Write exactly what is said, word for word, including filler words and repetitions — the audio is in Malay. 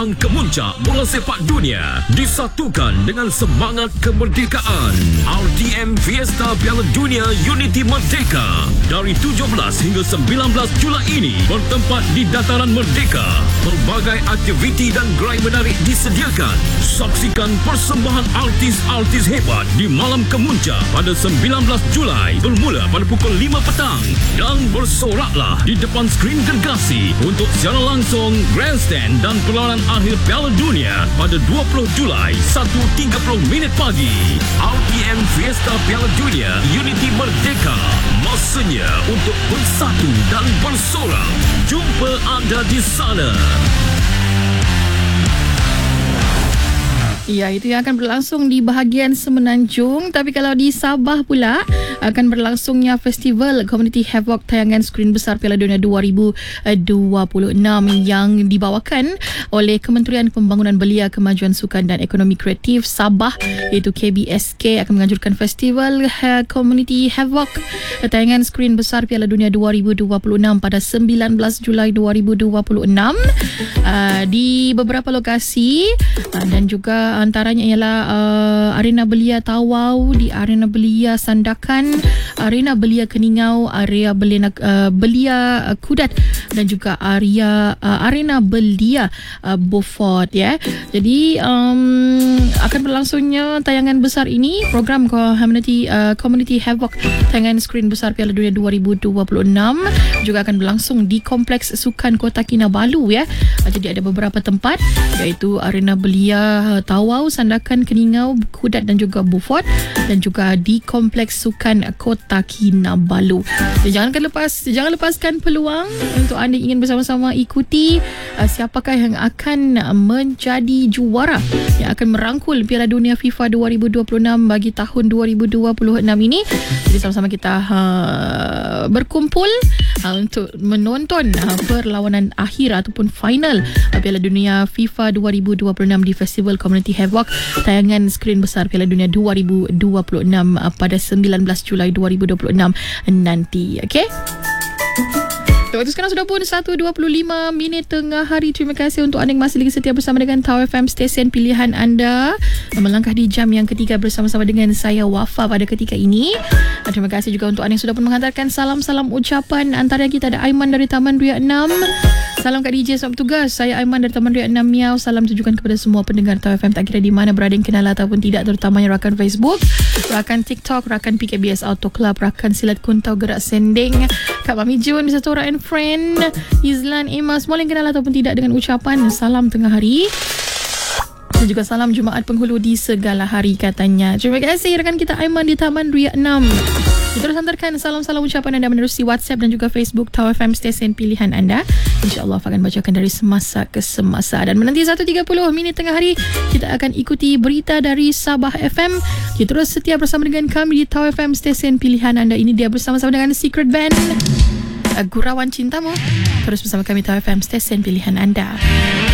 Malang Kemuncak Bola Sepak Dunia disatukan dengan semangat kemerdekaan. R T M Fiesta Piala Dunia Unity Merdeka dari tujuh belas hingga sembilan belas Julai ini bertempat di Dataran Merdeka. Pelbagai aktiviti dan gerai menarik disediakan. Saksikan persembahan artis-artis hebat di Malam Kemuncak pada sembilan belas Julai bermula pada pukul lima petang dan bersoraklah di depan skrin gergasi untuk siaran langsung grandstand dan perlawanan akhir Piala Dunia pada dua puluh Julai satu tiga puluh minit pagi. R T M Fiesta Piala Dunia Unity Merdeka, masanya untuk bersatu dan bersorak. Jumpa anda di sana. Ya, itu yang akan berlangsung di bahagian Semenanjung. Tapi kalau di Sabah pula, akan berlangsungnya Festival Community Havoc tayangan skrin besar Piala Dunia dua ribu dua puluh enam yang dibawakan oleh Kementerian Pembangunan Belia, Kemajuan Sukan dan Ekonomi Kreatif Sabah, iaitu K B S K, akan menganjurkan Festival Community Havoc tayangan skrin besar Piala Dunia dua ribu dua puluh enam pada sembilan belas Julai dua ribu dua puluh enam uh, di beberapa lokasi, uh, dan juga antaranya ialah uh, Arena Belia Tawau, di Arena Belia Sandakan, Arena Belia Keningau, Area Belia, uh, Belia uh, Kudat dan juga area uh, Arena Belia uh, Beaufort, ya. Jadi um, akan berlangsungnya tayangan besar ini, program Community uh, Community Havoc tayangan skrin besar Piala Dunia dua ribu dua puluh enam juga akan berlangsung di Kompleks Sukan Kota Kinabalu, ya. Uh, jadi ada beberapa tempat, iaitu Arena Belia uh, Tawau, Sandakan, Keningau, Kudat dan juga Beaufort, dan juga di Kompleks Sukan Kota Kinabalu. Jadi jangan lepas, jangan lepaskan peluang untuk anda ingin bersama-sama ikuti uh, siapakah yang akan uh, menjadi juara yang akan merangkul Piala Dunia FIFA dua ribu dua puluh enam bagi tahun dua ribu dua puluh enam ini. Jadi sama-sama kita uh, berkumpul uh, untuk menonton uh, perlawanan akhir ataupun final uh, Piala Dunia FIFA dua ribu dua puluh enam di Festival Community Havoc tayangan skrin besar Piala Dunia dua ribu dua puluh enam uh, pada sembilan belas Julai dua ribu dua puluh enam nanti. Okey? Waktu sekarang sudah pun satu dua puluh lima minit tengah hari. Terima kasih untuk anda yang masih lagi setia bersama dengan Tower F M, stesen pilihan anda. Melangkah di jam yang ketiga bersama-sama dengan saya, Wafa, pada ketika ini. Terima kasih juga untuk anda yang sudah pun menghantarkan salam-salam ucapan. Antara kita ada Aiman dari Taman Ria enam. Salam kat D J selamat bertugas. Saya Aiman dari Taman Ria enam Miau. Salam tujukan kepada semua pendengar Tower F M, tak kira di mana berada, yang kenal ataupun tidak, terutamanya rakan Facebook, rakan TikTok, rakan P K B S Auto Club, rakan Silat Kuntau Gerak Sending, Kak Mami Jun, Bisatora and Friend, Izlan, Emma, semua yang kenal ataupun tidak, dengan ucapan salam tengah hari dan juga salam Jumaat Penghulu di segala hari katanya. Terima kasih rakan kita Aiman di Taman Ria enam. Terus hantarkan salam-salam ucapan anda menerusi WhatsApp dan juga Facebook Tower F M, stesen pilihan anda. InsyaAllah akan bacakan dari semasa ke semasa. Dan menanti satu tiga puluh minit tengah hari, kita akan ikuti berita dari Sabah F M. Kita terus setia bersama dengan kami di Tower F M, stesen pilihan anda. Ini dia bersama-sama dengan Secret Band, Gurauan Cintamu. Terus bersama kami Tower F M, stesen pilihan anda.